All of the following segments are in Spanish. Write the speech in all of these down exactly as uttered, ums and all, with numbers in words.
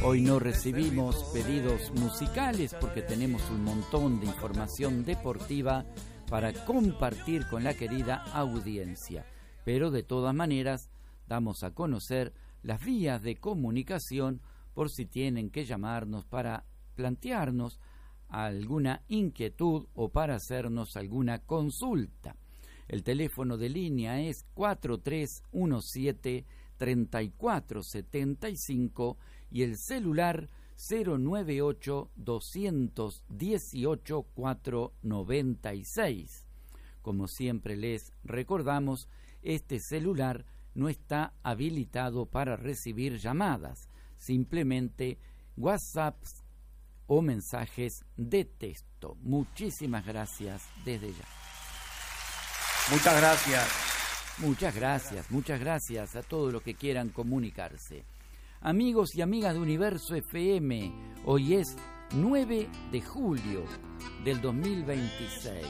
Hoy no recibimos pedidos musicales porque tenemos un montón de información deportiva para compartir con la querida audiencia. Pero de todas maneras damos a conocer las vías de comunicación por si tienen que llamarnos para plantearnos alguna inquietud o para hacernos alguna consulta. El teléfono de línea es cuatro tres uno siete, tres cuatro siete cinco y el celular cero nueve ocho, dos uno ocho, cuatro nueve seis. Como siempre les recordamos, este celular no está habilitado para recibir llamadas, simplemente WhatsApps o mensajes de texto. Muchísimas gracias desde ya. Muchas gracias. Muchas gracias, muchas gracias a todos los que quieran comunicarse. Amigos y amigas de Universo F M, hoy es nueve de julio del dos mil veintiséis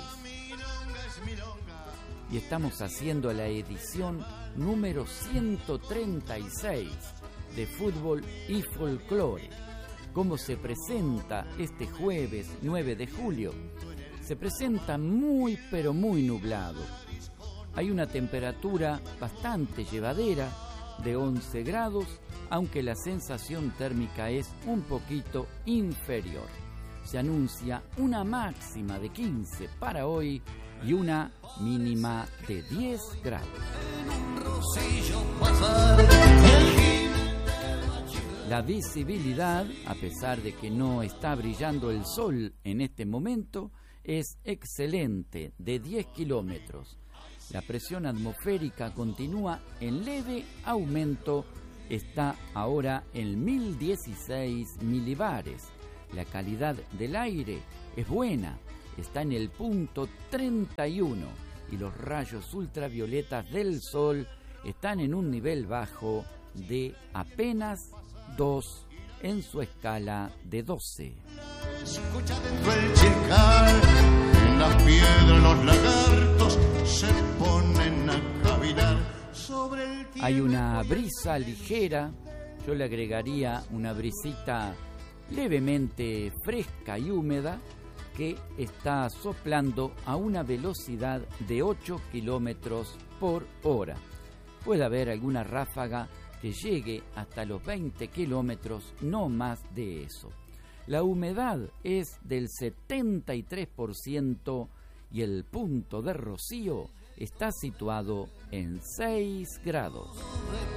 y estamos haciendo la edición número ciento treinta y seis de Fútbol y Folclore. ¿Cómo se presenta este jueves nueve de julio? Se presenta muy pero muy nublado. Hay una temperatura bastante llevadera de once grados, aunque la sensación térmica es un poquito inferior. Se anuncia una máxima de quince para hoy y una mínima de diez grados. La visibilidad, a pesar de que no está brillando el sol en este momento, es excelente, de diez kilómetros. La presión atmosférica continúa en leve aumento, está ahora en mil dieciséis milibares. La calidad del aire es buena, está en el punto treinta y uno y los rayos ultravioletas del sol están en un nivel bajo de apenas dos en su escala de doce. Escucha dentro el chircal, en las piedras los lagartos se ponen a cavilar sobre el tiempo. Hay una brisa ligera, yo le agregaría una brisita levemente fresca y húmeda que está soplando a una velocidad de ocho kilómetros por hora. Puede haber alguna ráfaga que llegue hasta los veinte kilómetros, no más de eso. La humedad es del setenta y tres por ciento y el punto de rocío está situado en seis grados.